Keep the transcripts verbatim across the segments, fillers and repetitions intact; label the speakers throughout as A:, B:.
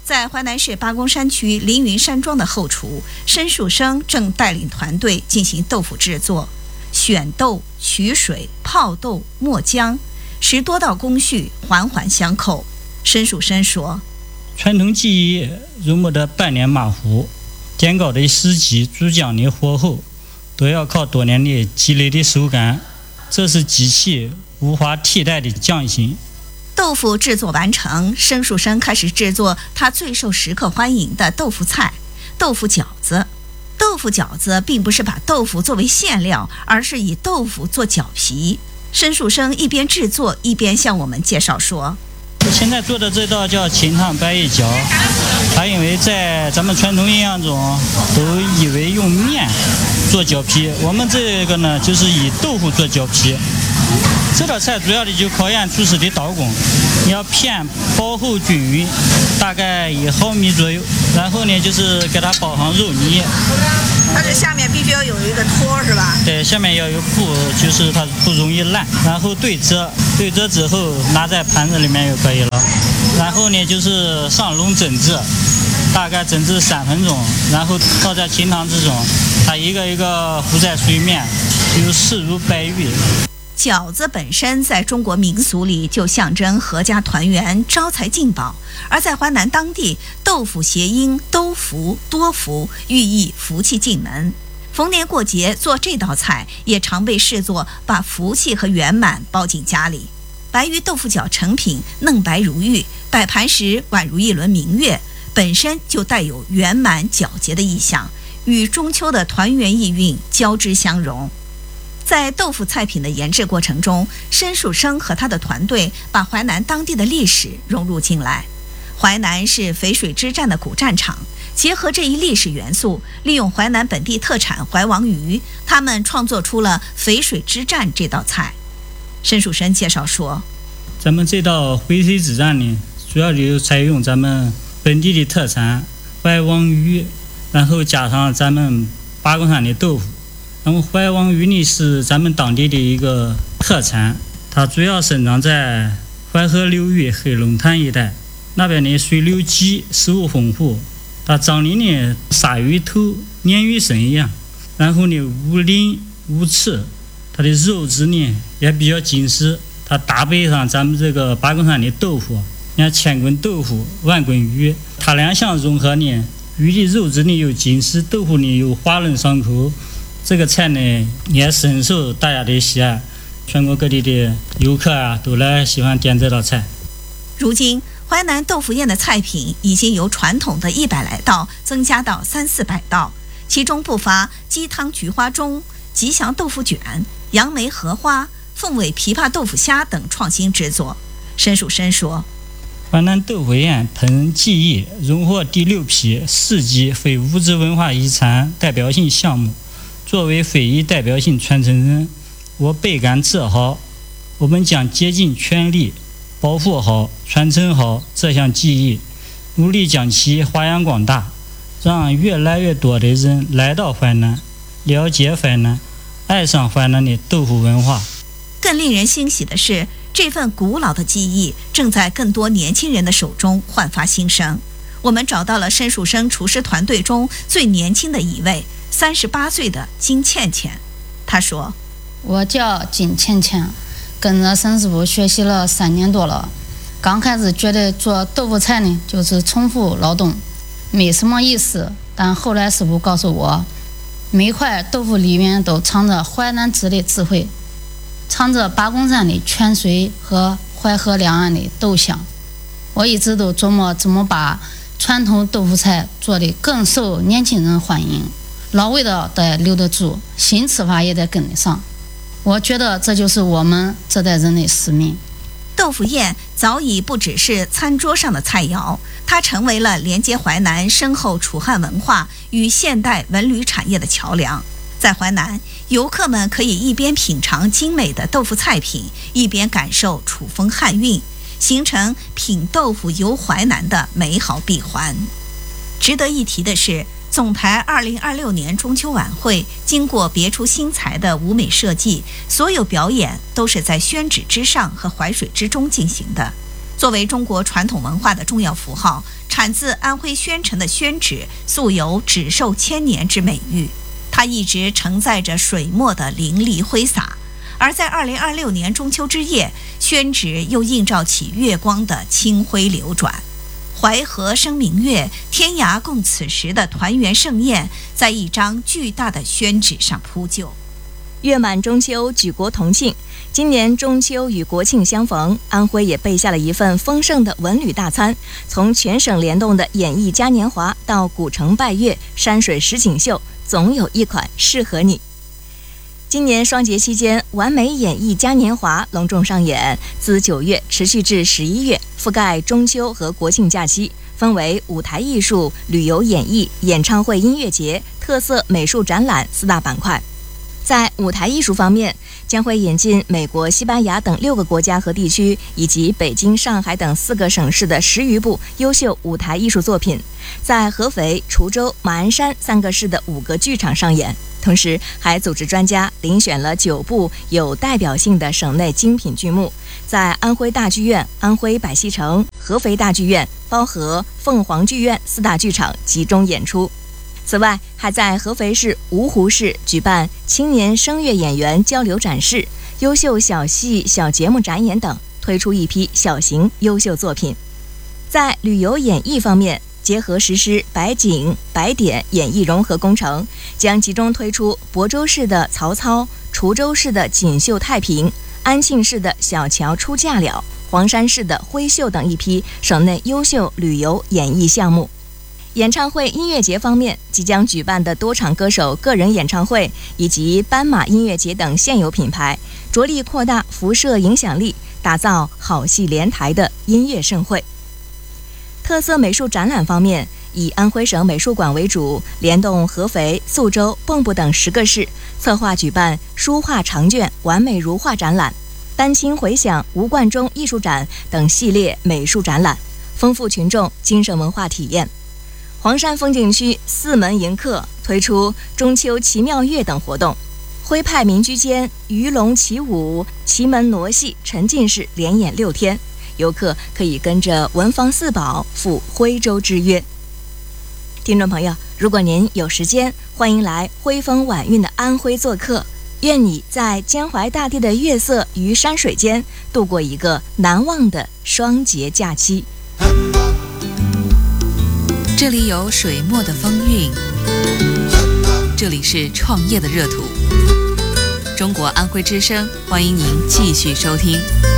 A: 在淮南市八公山区凌云山庄的后厨，申树生正带领团队进行豆腐制作，选豆、取水、泡豆、磨浆，十多道工序环环相扣。申树生说：“
B: 传统技艺入没得半年马虎，点糕的时机、煮浆的火候，都要靠多年的积累的手感，这是机器无法替代的匠心。”
A: 豆腐制作完成，申树生开始制作他最受食客欢迎的豆腐菜——豆腐饺子。豆腐饺子并不是把豆腐作为馅料，而是以豆腐做饺皮。申树生一边制作一边向我们介绍说：“
B: 现在做的这道叫清汤白玉饺，它因为在咱们传统营养中都以为用面做饺皮，我们这个呢就是以豆腐做饺皮。这道菜主要的就考验厨师的刀工，你要片薄厚均匀，大概一毫米左右，然后呢就是给它包上肉泥。
A: 它这下面必须要有一个托是吧？
B: 对，下面要有布，就是它不容易烂。然后对折，对折之后拿在盘子里面就可以了。然后呢就是上笼蒸制，大概蒸制三分钟，然后倒在清汤之中，它一个一个浮在水面，就势如白玉。
A: 饺子本身在中国民俗里就象征阖家团圆、招财进宝，而在淮南当地，豆腐谐音兜福、多福，寓意福气进门。逢年过节做这道菜，也常被视作把福气和圆满包进家里。白玉豆腐饺成品嫩白如玉，摆盘时宛如一轮明月，本身就带有圆满皎洁的意象，与中秋的团圆意蕴交织相融。在豆腐菜品的研制过程中，申树生和他的团队把淮南当地的历史融入进来。淮南是淝水之战的古战场，结合这一历史元素，利用淮南本地特产淮王鱼，他们创作出了淝水之战这道菜。申树生介绍说：“
B: 咱们这道淝水之战呢，主要就采用咱们本地的特产淮王鱼，然后加上咱们八公山的豆腐。那么淮王鱼呢是咱们当地的一个特产，它主要生长在淮河流域黑龙潭一带，那边呢水流急，食物丰富，它长得呢鲨鱼头、鲶鱼身一样，然后呢无鳞无刺，它的肉质呢也比较紧实，它搭配上咱们这个八公山的豆腐，你看千滚豆腐、万滚鱼，它两项融合呢，鱼的肉质呢又紧实，豆腐呢又滑润爽口。这个菜呢也深受大家的喜爱，全国各地的游客啊都来喜欢点这道菜。
A: 如今淮南豆腐宴的菜品已经由传统的一百来道增加到三四百道，其中不乏鸡汤菊花盅、吉祥豆腐卷、杨梅荷花、凤尾枇杷豆腐虾等创新制作。申树生说：“
B: 淮南豆腐宴烹饪技艺荣获第六批市级非物质文化遗产代表性项目。作为非遗代表性传承人，我倍感自豪。我们将竭尽全力保护好、传承好这项技艺，努力将其发扬光大，让越来越多的人来到淮南，了解淮南，爱上淮南的豆腐文化。”
A: 更令人欣喜的是，这份古老的技艺正在更多年轻人的手中焕发新生。我们找到了申树生厨师团队中最年轻的一位，三十八岁的金倩倩。她说：“
C: 我叫金倩倩，跟着申师傅学习了三年多了。刚开始觉得做豆腐菜呢就是重复劳动，没什么意思。但后来师傅告诉我，每块豆腐里面都藏着淮南子的智慧，藏着八公山的泉水和淮河两岸的豆香。我一直都琢磨怎么把传统豆腐菜做得更受年轻人欢迎，老味道得留得住，新吃法也得跟得上。我觉得这就是我们这代人的使命。”
A: 豆腐宴早已不只是餐桌上的菜肴，它成为了连接淮南深厚楚汉文化与现代文旅产业的桥梁。在淮南，游客们可以一边品尝精美的豆腐菜品，一边感受楚风汉韵，形成品豆腐游淮南的美好闭环。值得一提的是，总台二零二六年中秋晚会经过别出心裁的舞美设计，所有表演都是在宣纸之上和淮水之中进行的。 作为中国传统文化的重要符号，产自安徽宣城的宣纸素有纸寿千年之美誉，它一直承载着水墨的淋漓挥洒。而在二零二六年中秋之夜，宣纸又映照起月光的清辉流转。淮河生明月，天涯共此时的团圆盛宴，在一张巨大的宣纸上铺就。
D: 月满中秋，举国同庆。今年中秋与国庆相逢，安徽也备下了一份丰盛的文旅大餐。从全省联动的演艺嘉年华到古城拜月、山水实景秀，总有一款适合你。今年双节期间，完美演艺嘉年华隆重上演，自九月持续至十一月，覆盖中秋和国庆假期，分为舞台艺术、旅游演艺、演唱会、音乐节、特色美术展览四大板块。在舞台艺术方面，将会引进美国、西班牙等六个国家和地区，以及北京、上海等四个省市的十余部优秀舞台艺术作品，在合肥、滁州、马鞍山三个市的五个剧场上演。同时还组织专家遴选了九部有代表性的省内精品剧目，在安徽大剧院、安徽百戏城、合肥大剧院、包河、凤凰剧院四大剧场集中演出。此外，还在合肥市芜湖市举办青年声乐演员交流展示、优秀小戏小节目展演等，推出一批小型优秀作品。在旅游演艺方面，结合实施白景白点演艺融合工程，将集中推出亳州市的曹操、滁州市的锦绣太平、安庆市的小桥出嫁了、黄山市的徽秀等一批省内优秀旅游演艺项目。演唱会音乐节方面，即将举办的多场歌手个人演唱会以及斑马音乐节等现有品牌，着力扩大辐射影响力，打造好戏连台的音乐盛会。特色美术展览方面，以安徽省美术馆为主，联动合肥、宿州、蚌埠等十个市，策划举办书画长卷完美如画展览、丹青回响吴冠中艺术展等系列美术展览，丰富群众精神文化体验。黄山风景区四门迎客推出中秋奇妙月等活动，徽派民居间鱼龙起舞、奇门傩戏沉浸式连演六天，游客可以跟着文房四宝赴徽州之约。听众朋友，如果您有时间，欢迎来徽风晚韵的安徽做客，愿你在江淮大地的月色与山水间度过一个难忘的双节假期。
E: 这里有水墨的风韵，这里是创业的热土。中国安徽之声，欢迎您继续收听。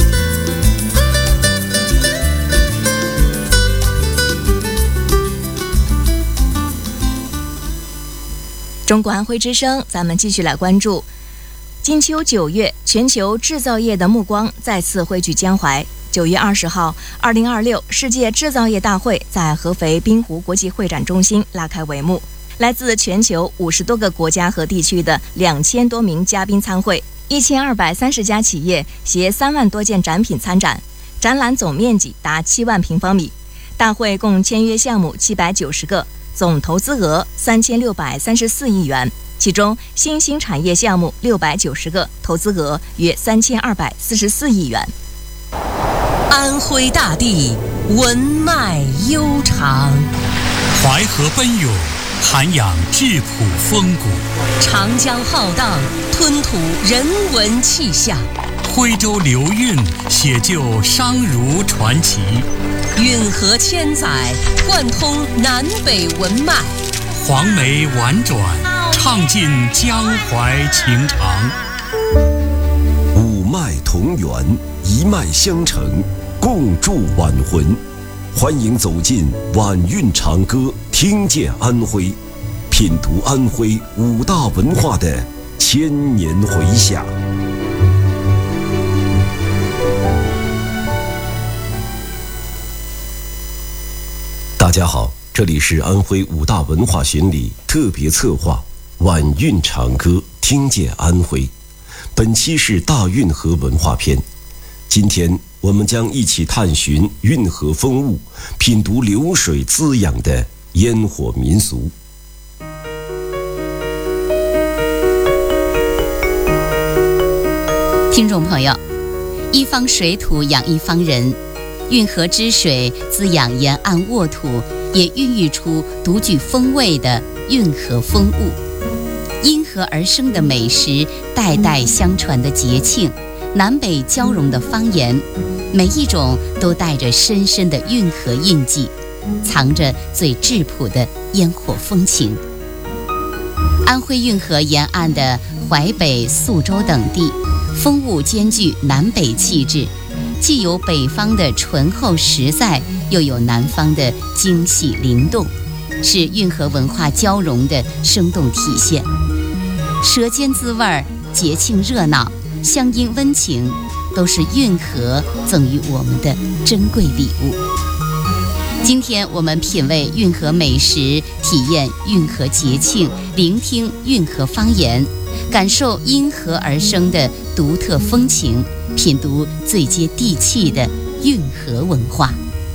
D: 中国安徽之声，咱们继续来关注。金秋九月，全球制造业的目光再次汇聚江淮。九月二十号，二零二六世界制造业大会在合肥滨湖国际会展中心拉开帷幕。来自全球五十多个国家和地区的两千多名嘉宾参会，一千二百三十家企业携三万多件展品参展，展览总面积达七万平方米。大会共签约项目七百九十个，总投资额三千六百三十四亿元，其中新兴产业项目六百九十个，投资额约三千二百四十四亿元。
F: 安徽大地文脉悠长，
G: 淮河奔涌，涵养质朴风骨；
F: 长江浩荡，吞吐人文气象；
G: 徽州流韵，写就商儒传奇；
F: 运河千载，贯通南北文脉；
G: 黄梅婉转，唱尽江淮情长。
H: 五脉同源，一脉相承，共筑晚魂。欢迎走进晚韵长歌，听见安徽，品读安徽五大文化的千年回响。大家好，这里是安徽五大文化巡礼特别策划晚韵长歌，听见安徽。本期是大运河文化篇，今天我们将一起探寻运河风物，品读流水滋养的烟火民俗。
I: 听众朋友，一方水土养一方人， 运河之水滋养沿岸沃土，也孕育出独具风味的运河风物。因河而生的美食，代代相传的节庆，南北交融的方言，每一种都带着深深的运河印记，藏着最质朴的烟火风情。安徽运河沿岸的淮北、宿州等地，风物兼具南北气质，既有北方的醇厚实在，又有南方的精细灵动，是运河文化交融的生动体现。舌尖滋味，节庆热闹，乡音温情，都是运河赠予我们的珍贵礼物。今天我们品味运河美食，体验运河节庆，聆听运河方言，感受因河而生的独特风情，品读最接地气的运河文化。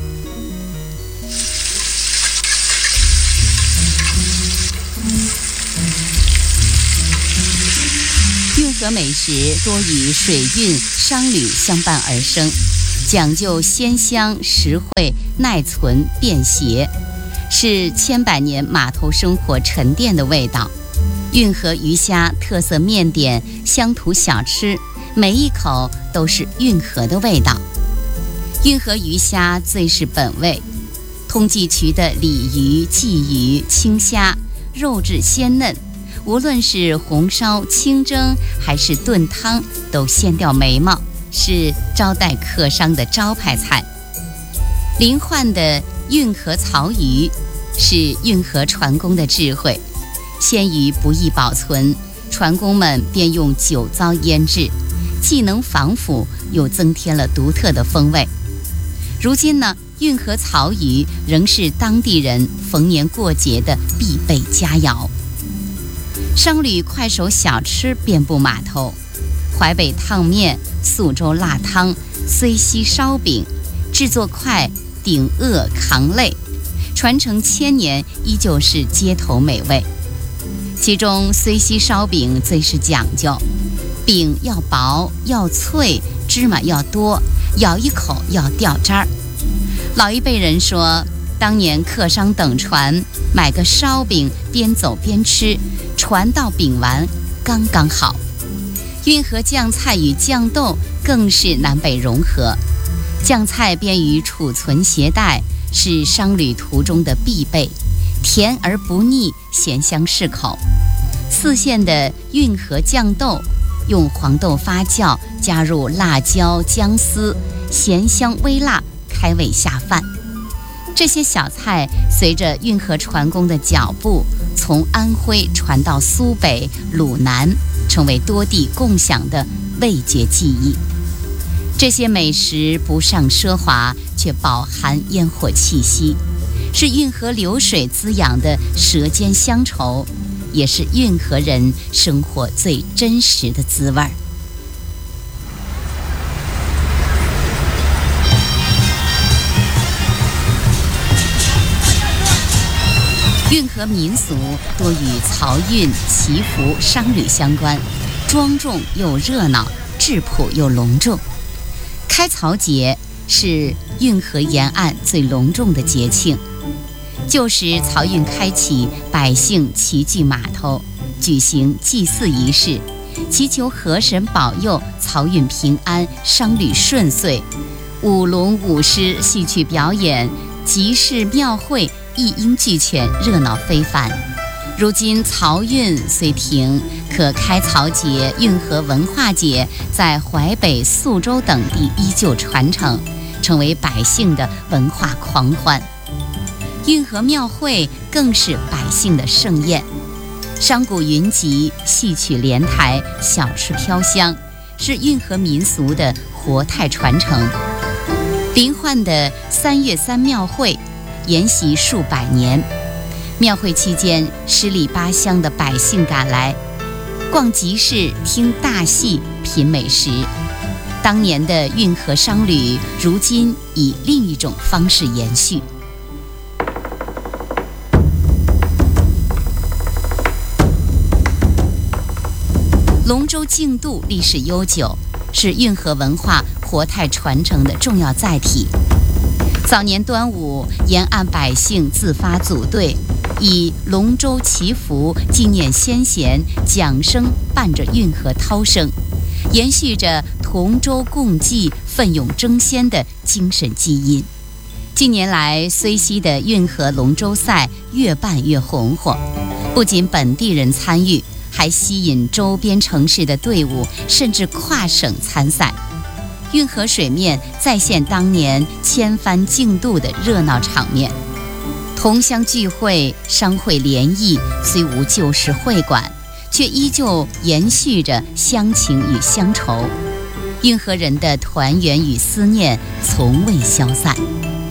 I: 运河美食多与水运、商旅相伴而生，讲究鲜香、实惠、耐存、便携，是千百年码头生活沉淀的味道。运河鱼虾特色面点、乡土小吃，每一口都是运河的味道。运河鱼虾最是本味，通济渠的鲤鱼、鲫鱼、青虾，肉质鲜嫩，无论是红烧、清蒸还是炖汤，都鲜调美貌，是招待客商的招牌菜。临滙的运河草鱼是运河船工的智慧，鲜鱼不易保存，船工们便用酒糟腌制，既能防腐，又增添了独特的风味。如今呢，运河草鱼仍是当地人逢年过节的必备佳肴。商旅快手小吃遍布码头，淮北烫面、宿州辣汤、睢溪烧饼，制作快，顶饿扛累，传承千年，依旧是街头美味。其中睢溪烧饼最是讲究，饼要薄要脆，芝麻要多，咬一口要掉渣儿。老一辈人说，当年客商等船，买个烧饼，边走边吃，船到饼完刚刚好。运河酱菜与酱豆更是南北融合，酱菜便于储存携带，是商旅途中的必备，甜而不腻，咸香适口。四县的运河酱豆用黄豆发酵，加入辣椒、姜丝，咸香微辣，开胃下饭。这些小菜随着运河船工的脚步，从安徽传到苏北、鲁南，成为多地共享的味觉记忆。这些美食不上奢华，却饱含烟火气息，是运河流水滋养的舌尖乡愁，也是运河人生活最真实的滋味儿。运河民俗多与漕运、祈福、商旅相关，庄重又热闹，质朴又隆重。开漕节是运河沿岸最隆重的节庆。旧时漕运开启，百姓齐聚码头，举行祭祀仪式，祈求河神保佑漕运平安，商旅顺遂。舞龙舞狮、戏曲表演、集市庙会一应俱全，热闹非凡。如今漕运虽停，可开漕节、运河文化节在淮北、宿州等地依旧传承，成为百姓的文化狂欢。运河庙会更是百姓的盛宴，商贾云集，戏曲连台，小吃飘香，是运河民俗的活态传承。临滙的三月三庙会沿袭数百年，庙会期间，十里八乡的百姓赶来，逛集市、听大戏、品美食。当年的运河商旅，如今以另一种方式延续。龙舟竞渡历史悠久，是运河文化活态传承的重要载体。 早年端午，沿岸百姓自发组队，以龙舟祈福纪念先贤，桨声伴着运河涛声，延续着同舟共济、奋勇争先的精神基因。近年来，睢溪的运河龙舟赛越办越红火，不仅本地人参与，还吸引周边城市的队伍，甚至跨省参赛。运河水面再现当年千帆竞渡的热闹场面，同乡聚会、商会联谊，虽无旧时会馆，却依旧延续着乡情与乡愁。运河人的团圆与思念从未消散。